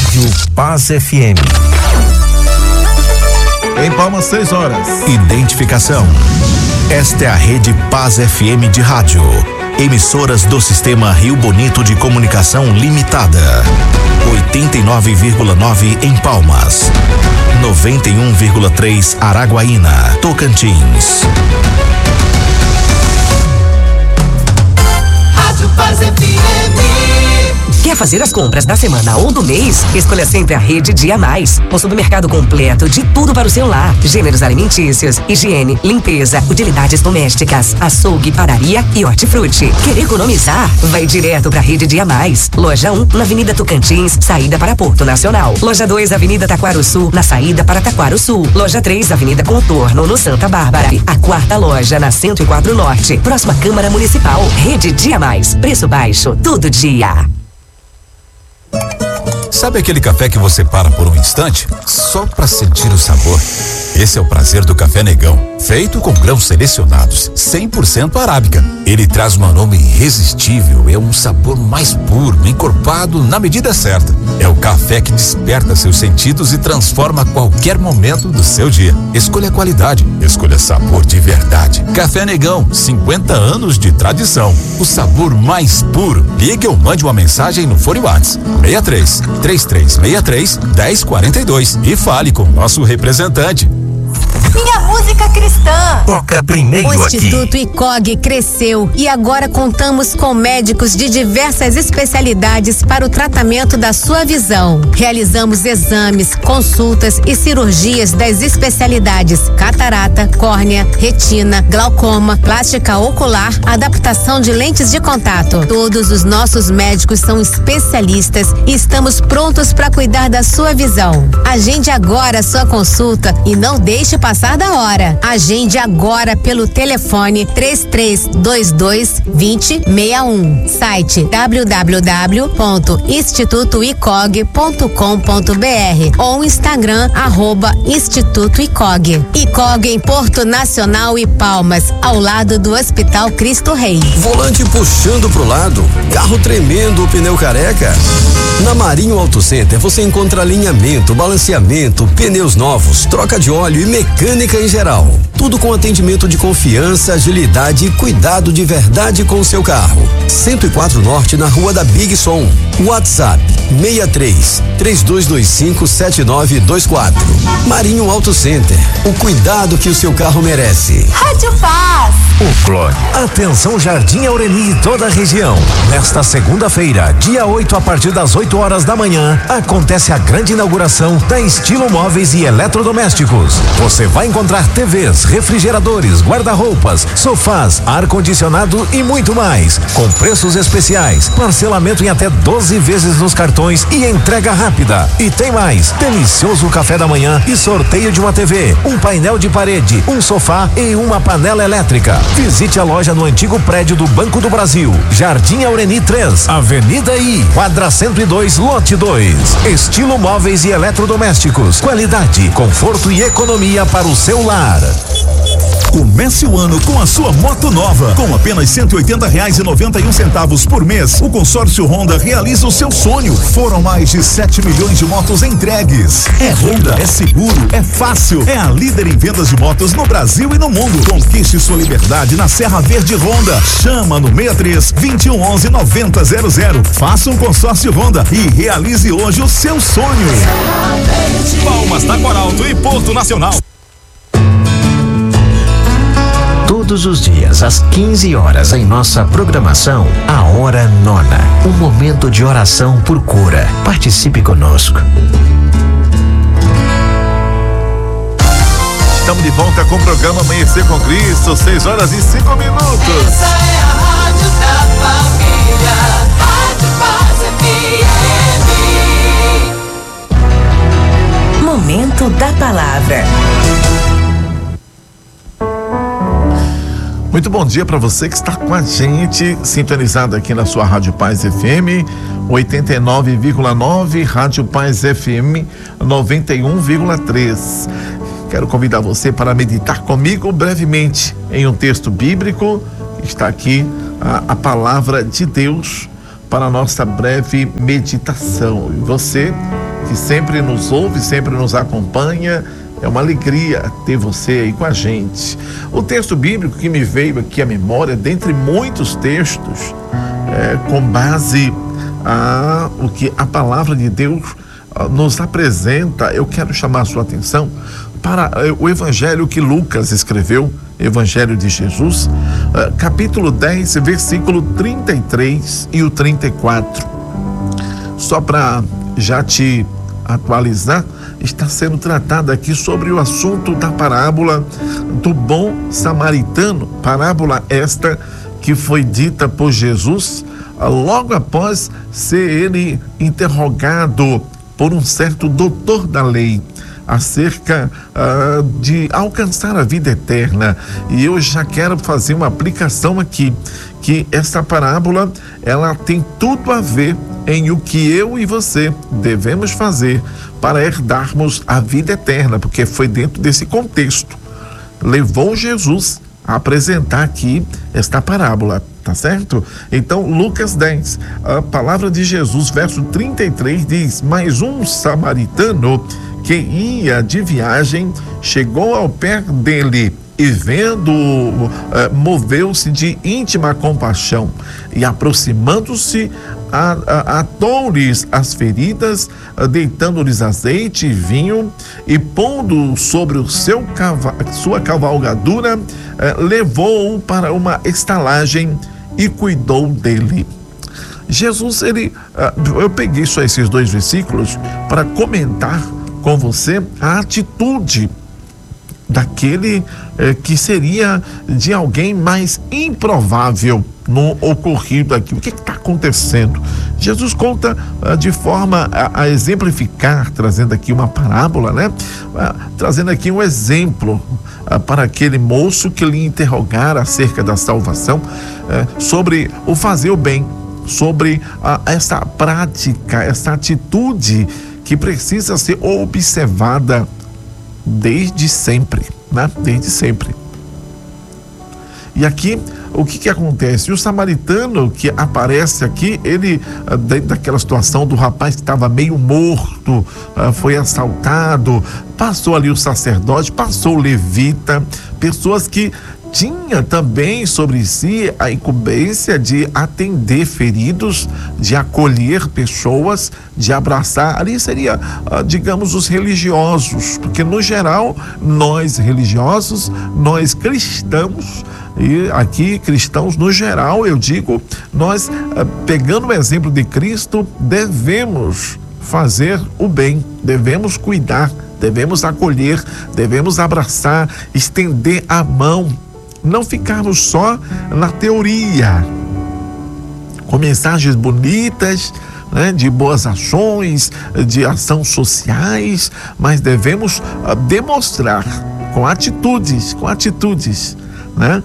Rádio Paz FM. Em Palmas, 6 horas. Identificação. Esta é a Rede Paz FM de rádio. Emissoras do Sistema Rio Bonito de Comunicação Limitada. 89,9 em Palmas. 91,3 Araguaína, Tocantins. Rádio Paz FM. Quer fazer as compras da semana ou do mês? Escolha sempre a Rede Dia Mais. Um supermercado completo de tudo para o seu lar. Gêneros alimentícios, higiene, limpeza, utilidades domésticas, açougue, padaria e hortifruti. Quer economizar? Vai direto para a Rede Dia Mais. Loja 1, na Avenida Tocantins, saída para Porto Nacional. Loja 2, Avenida Taquaro Sul, na saída para Taquaro Sul. Loja 3, Avenida Contorno, no Santa Bárbara. A quarta loja na 104 Norte, próxima Câmara Municipal. Rede Dia Mais. Preço baixo, todo dia. Sabe aquele café que você para por um instante só para sentir o sabor? Esse é o prazer do Café Negão, feito com grãos selecionados, 100% arábica. Ele traz um aroma irresistível, é um sabor mais puro, encorpado na medida certa. É o café que desperta seus sentidos e transforma qualquer momento do seu dia. Escolha qualidade, escolha sabor de verdade. Café Negão, 50 anos de tradição. O sabor mais puro. Ligue ou mande uma mensagem no Fone WhatsApp 63-3363-1042 e fale com o nosso representante. Minha música cristã. Toca primeiro O Instituto aqui. ICOG cresceu e agora contamos com médicos de diversas especialidades para o tratamento da sua visão. Realizamos exames, consultas e cirurgias das especialidades catarata, córnea, retina, glaucoma, plástica ocular, adaptação de lentes de contato. Todos os nossos médicos são especialistas e estamos prontos para cuidar da sua visão. Agende agora a sua consulta e não deixe passar da hora. Agende agora pelo telefone 3322-2061. Site www.institutoicog.com.br ou Instagram @Instituto ICOG. ICOG em Porto Nacional e Palmas, ao lado do Hospital Cristo Rei. Volante puxando pro lado, carro tremendo, pneu careca. Na Marinho Auto Center você encontra alinhamento, balanceamento, pneus novos, troca de óleo e mecânica em geral. Tudo com atendimento de confiança, agilidade e cuidado de verdade com o seu carro. 104 Norte, na Rua da Big Som. WhatsApp 63-3225-7924. Marinho Auto Center. O cuidado que o seu carro merece. Rádio Paz. O Clone. Atenção Jardim Aureni e toda a região. Nesta segunda-feira, dia 8, a partir das 8 horas da manhã, acontece a grande inauguração da Estilo Móveis e Eletrodomésticos. Você vai encontrar TVs, refrigeradores, guarda-roupas, sofás, ar-condicionado e muito mais. Com preços especiais, parcelamento em até 12 vezes nos cartões e entrega rápida. E tem mais, delicioso café da manhã e sorteio de uma TV, um painel de parede, um sofá e uma panela elétrica. Visite a loja no antigo prédio do Banco do Brasil, Jardim Aureni 3, Avenida I, quadra 102, lote 2. Estilo Móveis e Eletrodomésticos, qualidade, conforto e economia para o seu lar. Comece o ano com a sua moto nova. Com apenas R$180,91 por mês, o consórcio Honda realiza o seu sonho. Foram mais de 7 milhões de motos entregues. É Honda, é seguro, é fácil. É a líder em vendas de motos no Brasil e no mundo. Conquiste sua liberdade na Serra Verde Honda. Chama no 63-2111-9000. Faça um consórcio Honda e realize hoje o seu sonho. Palmas, Taquaralto e Porto Nacional. Todos os dias, às 15 horas, em nossa programação, a Hora Nona. Um momento de oração por cura. Participe conosco. Estamos de volta com o programa Amanhecer com Cristo, 6 horas e 5 minutos. Essa é a rádio da família. Rádio Paz FM. Momento da palavra. Muito bom dia para você que está com a gente, sintonizado aqui na sua Rádio Paz FM 89,9, Rádio Paz FM 91,3. Quero convidar você para meditar comigo brevemente em um texto bíblico. Está aqui a palavra de Deus para a nossa breve meditação. E você que sempre nos ouve, sempre nos acompanha. É uma alegria ter você aí com a gente. O texto bíblico que me veio aqui à memória, dentre muitos textos, com base o que a palavra de Deus nos apresenta, eu quero chamar a sua atenção para o evangelho que Lucas escreveu, Evangelho de Jesus, capítulo 10, versículo 33 e o 34. Só para já te atualizar, está sendo tratado aqui sobre o assunto da parábola do bom samaritano, parábola esta que foi dita por Jesus logo após ser ele interrogado por um certo doutor da lei acerca de alcançar a vida eterna. E eu já quero fazer uma aplicação aqui, que essa parábola, ela tem tudo a ver em o que eu e você devemos fazer para herdarmos a vida eterna, porque foi dentro desse contexto. Levou Jesus a apresentar aqui esta parábola, tá certo? Então, Lucas 10, a palavra de Jesus, verso 33 diz: mas um samaritano que ia de viagem chegou ao pé dele e vendo, moveu-se de íntima compaixão e aproximando-se, atou-lhes as feridas, deitando-lhes azeite e vinho e pondo sobre o sua cavalgadura, levou-o para uma estalagem e cuidou dele. Jesus, eu peguei só esses dois versículos para comentar com você a atitude daquele que seria de alguém mais improvável no ocorrido aqui. O que está acontecendo? Jesus conta de forma a exemplificar, trazendo aqui uma parábola, né? Trazendo aqui um exemplo para aquele moço que lhe interrogara acerca da salvação, sobre o fazer o bem, sobre essa prática, essa atitude que precisa ser observada desde sempre, né? Desde sempre. E aqui, o que acontece? O samaritano que aparece aqui, ele, dentro daquela situação do rapaz que estava meio morto, foi assaltado, passou ali o sacerdote, passou o levita, pessoas que tinha também sobre si a incumbência de atender feridos, de acolher pessoas, de abraçar. Ali seria, digamos, os religiosos, porque no geral, nós religiosos, nós cristãos, e aqui cristãos no geral, eu digo, nós, pegando o exemplo de Cristo, devemos fazer o bem, devemos cuidar, devemos acolher, devemos abraçar, estender a mão. Não ficarmos só na teoria, com mensagens bonitas, né, de boas ações, de ações sociais, mas devemos demonstrar com atitudes, né?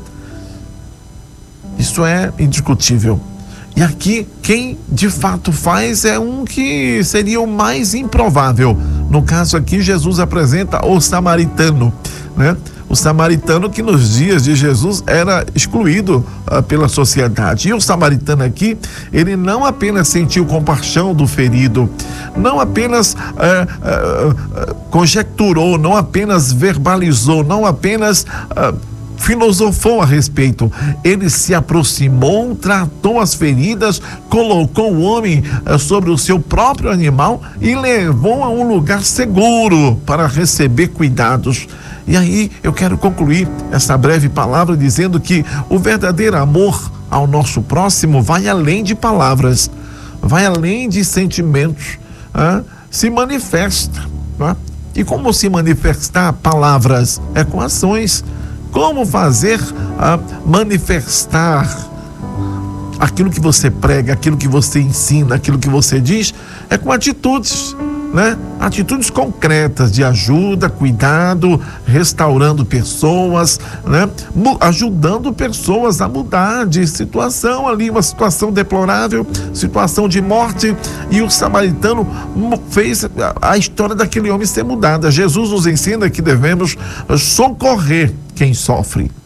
Isso é indiscutível. E aqui, quem de fato faz é um que seria o mais improvável. No caso aqui, Jesus apresenta o samaritano, né? O samaritano que nos dias de Jesus era excluído pela sociedade. E o samaritano aqui, ele não apenas sentiu compaixão do ferido, não apenas conjecturou, não apenas verbalizou, não apenas filosofou a respeito. Ele se aproximou, tratou as feridas, colocou o homem sobre o seu próprio animal e levou a um lugar seguro para receber cuidados. E aí eu quero concluir essa breve palavra dizendo que o verdadeiro amor ao nosso próximo vai além de palavras, vai além de sentimentos, se manifesta. E como se manifestar palavras? É com ações. Como fazer manifestar aquilo que você prega, aquilo que você ensina, aquilo que você diz? É com atitudes, né? Atitudes concretas de ajuda, cuidado, restaurando pessoas, né? Ajudando pessoas a mudar de situação ali, uma situação deplorável, situação de morte, e o samaritano fez a história daquele homem ser mudada. Jesus nos ensina que devemos socorrer quem sofre,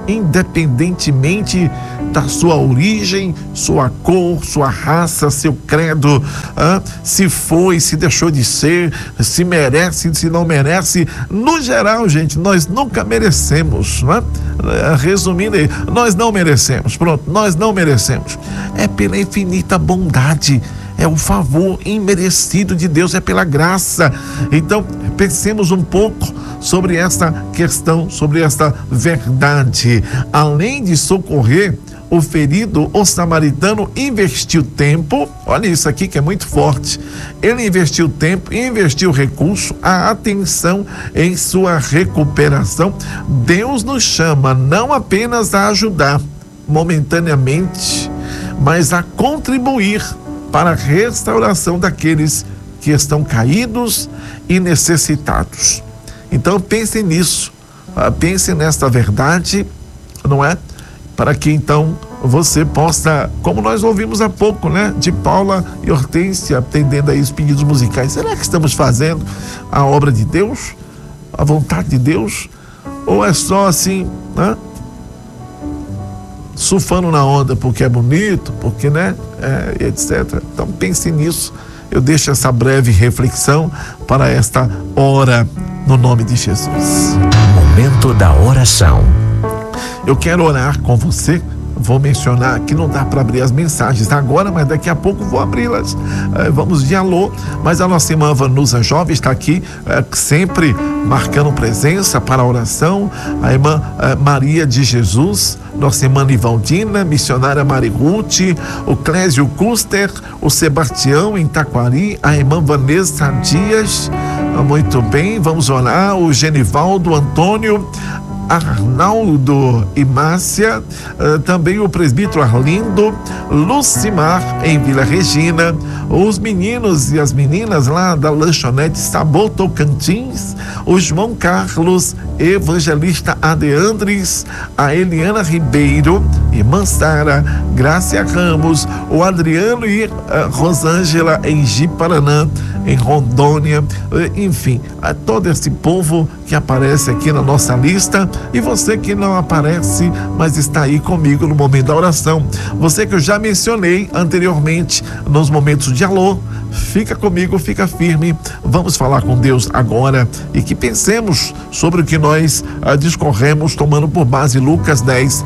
independentemente da sua origem, sua cor, sua raça, seu credo, se foi, se deixou de ser, se merece, se não merece. No geral, gente, nós nunca merecemos, não é? Resumindo aí, nós não merecemos, pronto, nós não merecemos. É pela infinita bondade, é o favor imerecido de Deus, é pela graça. Então, pensemos um pouco sobre essa questão, sobre esta verdade. Além de socorrer o ferido, o samaritano investiu tempo, olha isso aqui que é muito forte, ele investiu tempo, investiu recurso, a atenção em sua recuperação. Deus nos chama não apenas a ajudar momentaneamente, mas a contribuir para a restauração daqueles que estão caídos e necessitados. Então pense nisso, pense nesta verdade, não é? Para que então você possa, como nós ouvimos há pouco, né? De Paula e Hortência, atendendo aí os pedidos musicais. Será que estamos fazendo a obra de Deus? A vontade de Deus? Ou é só assim, né? Surfando na onda porque é bonito, porque, né? Etc. Então pense nisso. Eu deixo essa breve reflexão para esta hora, no nome de Jesus. Momento da oração. Eu quero orar com você. Vou mencionar que não dá para abrir as mensagens agora, mas daqui a pouco vou abri-las. Vamos de alô, mas a nossa irmã Vanusa Jovem está aqui, sempre marcando presença para a oração. A irmã Maria de Jesus, nossa irmã Livaldina, missionária Mari Ruth, o Clésio Custer, o Sebastião em Taquari, a irmã Vanessa Dias. Muito bem, vamos orar. O Genivaldo Antônio, Arnaldo e Márcia, também o presbítero Arlindo, Lucimar em Vila Regina, os meninos e as meninas lá da lanchonete Sabor Tocantins, o João Carlos, evangelista Adeandres, a Eliana Ribeiro, irmã Sara, Grácia Ramos, o Adriano e a Rosângela em Ji-Paraná, em Rondônia, enfim, a todo esse povo que aparece aqui na nossa lista, e você que não aparece, mas está aí comigo no momento da oração, você que eu já mencionei anteriormente nos momentos de alô, fica comigo, fica firme, vamos falar com Deus agora e que pensemos sobre o que nós discorremos, tomando por base Lucas 10,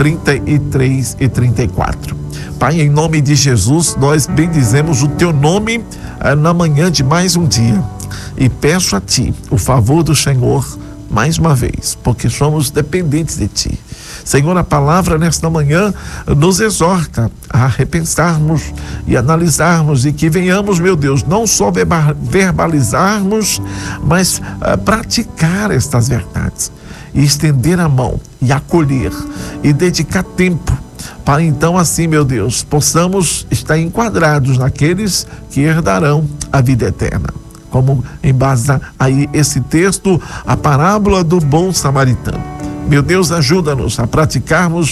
33 e 34. Pai, em nome de Jesus, nós bendizemos o teu nome na manhã de mais um dia e peço a ti o favor do Senhor mais uma vez, porque somos dependentes de ti. Senhor, a palavra nesta manhã nos exorta a repensarmos e analisarmos e que venhamos, meu Deus, não só verbalizarmos, mas praticar estas verdades e estender a mão e acolher e dedicar tempo para então assim, meu Deus, possamos estar enquadrados naqueles que herdarão a vida eterna. Como embasa aí esse texto, a parábola do bom samaritano. Meu Deus, ajuda-nos a praticarmos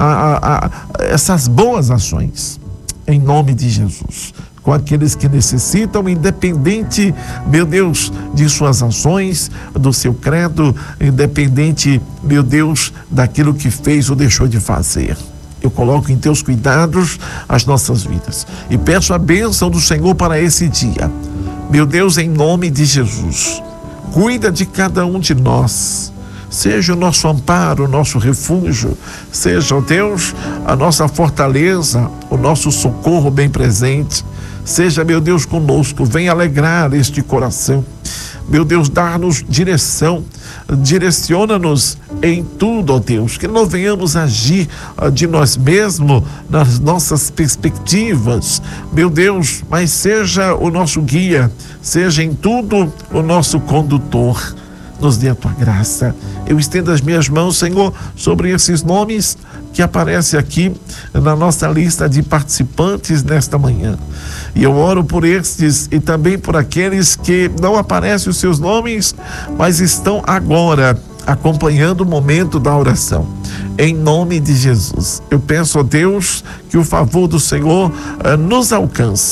essas boas ações, em nome de Jesus, com aqueles que necessitam, independente, meu Deus, de suas ações, do seu credo, independente, meu Deus, daquilo que fez ou deixou de fazer. Eu coloco em teus cuidados as nossas vidas e peço a bênção do Senhor para esse dia. Meu Deus, em nome de Jesus, cuida de cada um de nós. Seja o nosso amparo, o nosso refúgio, seja, ó Deus, a nossa fortaleza, o nosso socorro bem presente. Seja, meu Deus, conosco, venha alegrar este coração. Meu Deus, dar-nos direção, direciona-nos em tudo, ó Deus, que não venhamos agir de nós mesmos, nas nossas perspectivas, meu Deus, mas seja o nosso guia, seja em tudo o nosso condutor. Nos dê a tua graça. Eu estendo as minhas mãos, Senhor, sobre esses nomes que aparecem aqui na nossa lista de participantes nesta manhã. E eu oro por estes e também por aqueles que não aparecem os seus nomes, mas estão agora acompanhando o momento da oração. Em nome de Jesus, eu peço a Deus que o favor do Senhor nos alcance.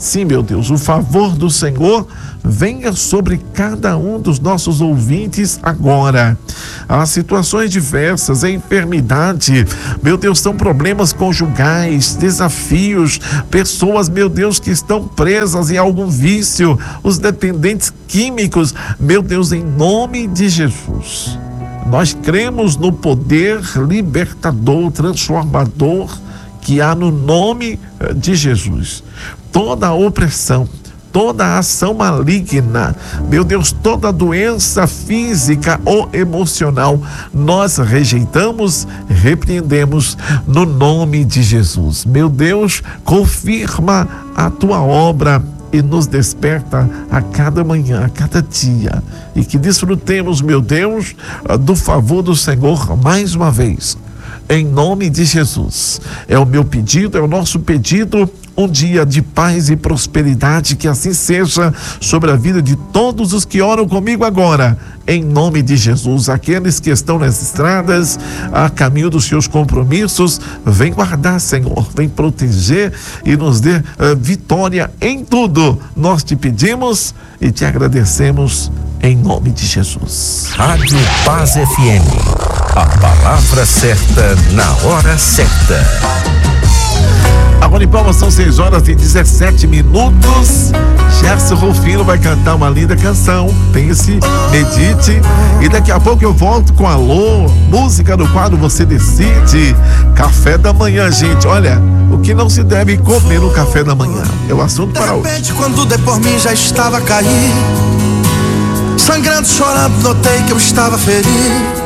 Sim, meu Deus, o favor do Senhor venha sobre cada um dos nossos ouvintes agora. Há situações diversas, a enfermidade, meu Deus, são problemas conjugais, desafios, pessoas, meu Deus, que estão presas em algum vício, os dependentes químicos, meu Deus, em nome de Jesus. Nós cremos no poder libertador, transformador que há no nome de Jesus. Toda a opressão, toda a ação maligna, meu Deus, toda doença física ou emocional, nós rejeitamos, repreendemos no nome de Jesus. Meu Deus, confirma a tua obra e nos desperta a cada manhã, a cada dia, e que desfrutemos, meu Deus, do favor do Senhor mais uma vez. Em nome de Jesus, é o meu pedido, é o nosso pedido, um dia de paz e prosperidade, que assim seja sobre a vida de todos os que oram comigo agora, em nome de Jesus. Aqueles que estão nas estradas, a caminho dos seus compromissos, vem guardar, Senhor, vem proteger e nos dê vitória em tudo. Nós te pedimos e te agradecemos em nome de Jesus. Rádio Paz FM. A palavra certa na hora certa. Agora em Palmas são 6h17. Gerson Rufino vai cantar uma linda canção. Pense, medite. E daqui a pouco eu volto com Alô, música do quadro Você Decide. Café da manhã, gente. Olha, o que não se deve comer no café da manhã é o assunto para hoje. De repente, quando dei por mim já estava a cair, sangrando, chorando, notei que eu estava ferido.